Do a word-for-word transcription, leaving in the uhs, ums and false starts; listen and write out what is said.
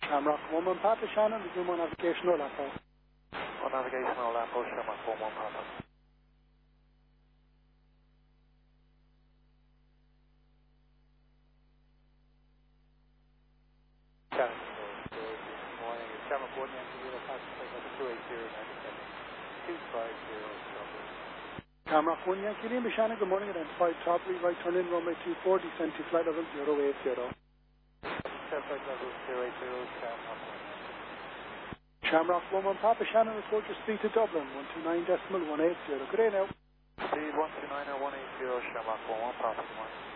Shamrock one one Papa Shannon, resume on navigation or Lapo. On navigation or Lapo, Shamrock one one Papa. Shamrock one Yankee Zero Pacific two eight zero nine seven two five zero Strawberry. Shamrock one Yankee Lima Shannon, good morning, identified Strawberry, right turn in runway two four, descent to flight level zero eight zero. Flight level zero eight zero, Shamrock one. Shamrock one one Papa Shannon, report your speed to Dublin, one two nine decimal one eight zero. Good day now. Speed one two nine or one eight zero, Shamrock one one Papa one.